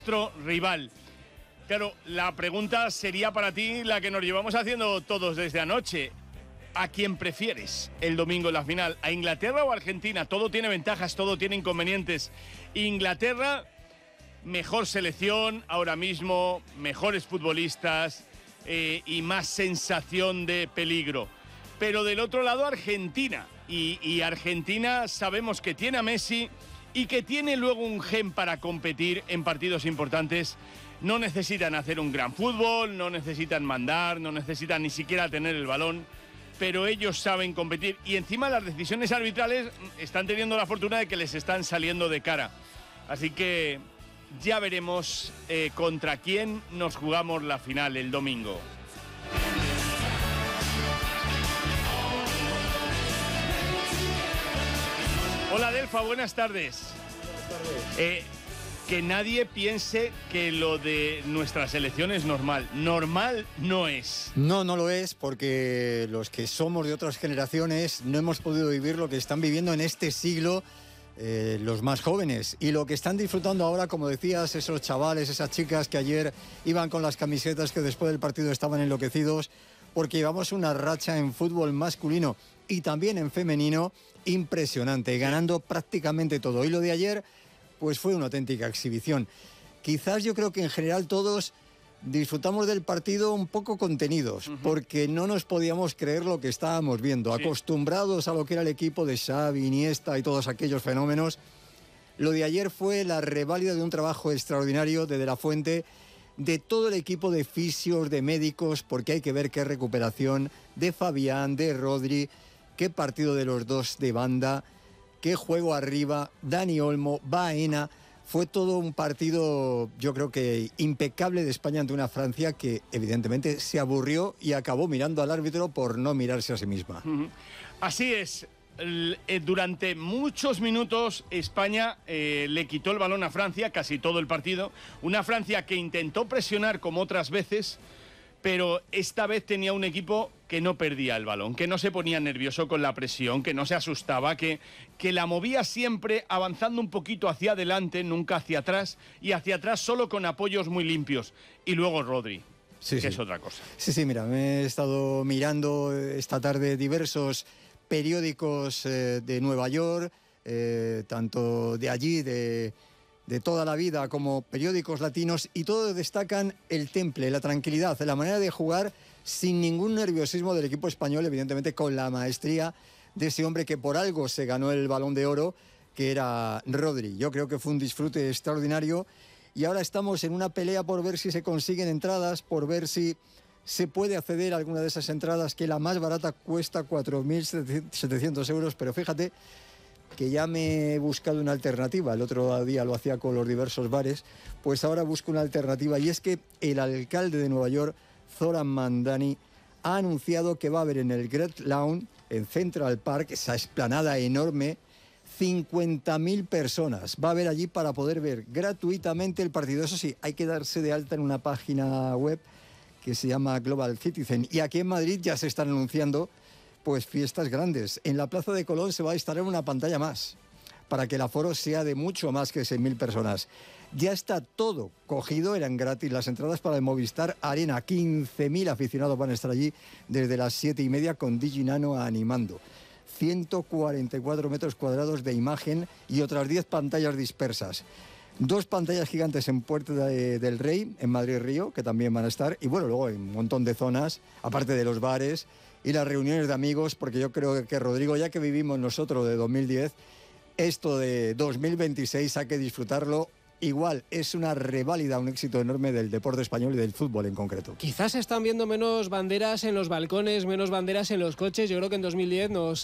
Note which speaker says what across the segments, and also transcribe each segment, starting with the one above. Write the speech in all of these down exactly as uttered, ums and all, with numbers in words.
Speaker 1: nuestro rival. Claro, la pregunta sería para ti la que nos llevamos haciendo todos desde anoche. ¿A quién prefieres el domingo en la final? ¿A Inglaterra o a Argentina? Todo tiene ventajas, todo tiene inconvenientes. Inglaterra, mejor selección ahora mismo, mejores futbolistas eh, y más sensación de peligro. Pero del otro lado, Argentina. Y, y Argentina sabemos que tiene a Messi y que tiene luego un gen para competir en partidos importantes. No necesitan hacer un gran fútbol, no necesitan mandar, no necesitan ni siquiera tener el balón, pero ellos saben competir. Y encima las decisiones arbitrales están teniendo la fortuna de que les están saliendo de cara. Así que ya veremos eh, contra quién nos jugamos la final el domingo. Hola Delfa, buenas tardes.
Speaker 2: Buenas tardes.
Speaker 1: Eh, que nadie piense que lo de nuestra selección es normal. Normal no es.
Speaker 2: No, no lo es, porque los que somos de otras generaciones no hemos podido vivir lo que están viviendo en este siglo eh, los más jóvenes. Y lo que están disfrutando ahora, como decías, esos chavales, esas chicas que ayer iban con las camisetas que después del partido estaban enloquecidos, porque llevamos una racha en fútbol masculino y también en femenino impresionante, ganando prácticamente todo. Y lo de ayer, pues fue una auténtica exhibición. Quizás yo creo que en general todos disfrutamos del partido un poco contenidos, uh-huh. porque no nos podíamos creer lo que estábamos viendo. Sí. Acostumbrados a lo que era el equipo de Xavi, Iniesta y todos aquellos fenómenos, lo de ayer fue la reválida de un trabajo extraordinario de De La Fuente, de todo el equipo de fisios, de médicos, porque hay que ver qué recuperación de Fabián, de Rodri, qué partido de los dos de banda, qué juego arriba, Dani Olmo, Baena. Fue todo un partido, yo creo que impecable de España ante una Francia que evidentemente se aburrió y acabó mirando al árbitro por no mirarse a sí misma.
Speaker 1: Uh-huh. Así es. Durante muchos minutos España eh, le quitó el balón a Francia, casi todo el partido. Una Francia que intentó presionar como otras veces, pero esta vez tenía un equipo que no perdía el balón, que no se ponía nervioso con la presión, que no se asustaba, que, que la movía siempre avanzando un poquito hacia adelante, nunca hacia atrás, y hacia atrás solo con apoyos muy limpios. Y luego Rodri,
Speaker 2: sí,
Speaker 1: que
Speaker 2: sí.
Speaker 1: es otra cosa.
Speaker 2: Sí, sí, mira, me he estado mirando esta tarde diversos periódicos eh, de Nueva York, eh, tanto de allí, de... de toda la vida, como periódicos latinos, y todos destacan el temple, la tranquilidad, la manera de jugar sin ningún nerviosismo del equipo español, evidentemente con la maestría de ese hombre que por algo se ganó el Balón de Oro, que era Rodri. Yo creo que fue un disfrute extraordinario y ahora estamos en una pelea por ver si se consiguen entradas, por ver si se puede acceder a alguna de esas entradas, que la más barata cuesta cuatro mil setecientos euros, pero fíjate que ya me he buscado una alternativa. El otro día lo hacía con los diversos bares, pues ahora busco una alternativa, y es que el alcalde de Nueva York, Zoran Mandani, ha anunciado que va a haber en el Great Lawn, en Central Park, esa explanada enorme, cincuenta mil personas. Va a haber allí para poder ver gratuitamente el partido. Eso sí, hay que darse de alta en una página web que se llama Global Citizen. Y aquí en Madrid ya se están anunciando pues fiestas grandes. En la Plaza de Colón se va a instalar una pantalla más para que el aforo sea de mucho más que seis mil personas. Ya está todo cogido, eran gratis las entradas para el Movistar Arena. quince mil aficionados van a estar allí desde las siete y media con Digi Nano animando. ciento cuarenta y cuatro metros cuadrados de imagen y otras diez pantallas dispersas. Dos pantallas gigantes en Puerta de, del Rey, en Madrid-Río, que también van a estar. Y bueno, luego hay un montón de zonas, aparte de los bares y las reuniones de amigos, porque yo creo que, Rodrigo, ya que vivimos nosotros de dos mil diez, esto de dos mil veintiséis hay que disfrutarlo. Igual, es una reválida, un éxito enorme del deporte español y del fútbol en concreto.
Speaker 3: Quizás están viendo menos banderas en los balcones, menos banderas en los coches. Yo creo que en dos mil diez nos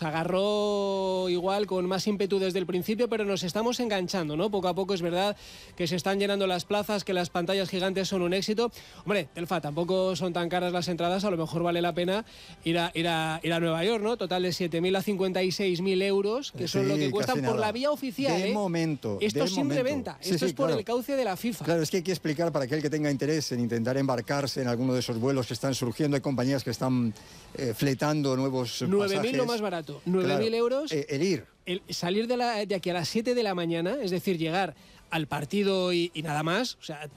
Speaker 3: agarró igual con más ímpetu desde el principio, pero nos estamos enganchando, ¿no? Poco a poco es verdad que se están llenando las plazas, que las pantallas gigantes son un éxito. Hombre, Delfa, tampoco son tan caras las entradas, a lo mejor vale la pena ir a, ir a, ir a Nueva York, ¿no? Total de siete mil a cincuenta y seis mil euros, que son sí, lo que cuestan por la vía oficial.
Speaker 2: De
Speaker 3: ¿eh?
Speaker 2: momento.
Speaker 3: Esto es sin reventa,
Speaker 2: sí,
Speaker 3: esto
Speaker 2: sí,
Speaker 3: es por
Speaker 2: claro.
Speaker 3: el cauce de la FIFA.
Speaker 2: Claro, es que hay que explicar para aquel que tenga interés en intentar embarcarse en alguno de esos vuelos que están surgiendo. Hay compañías que están eh, fletando nuevos
Speaker 3: nueve mil lo más barato, nueve mil
Speaker 2: claro,
Speaker 3: euros.
Speaker 2: Eh, el ir.
Speaker 3: El salir de, la, de aquí a las siete de la mañana, es decir, llegar al partido y, y nada más. O sea,